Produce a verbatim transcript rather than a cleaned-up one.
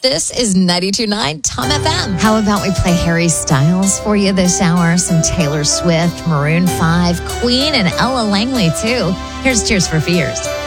This is ninety-two point nine Tom F M. How about we play Harry Styles for you this hour? Some Taylor Swift, Maroon five, Queen, and Ella Langley, too. Here's Tears for Fears.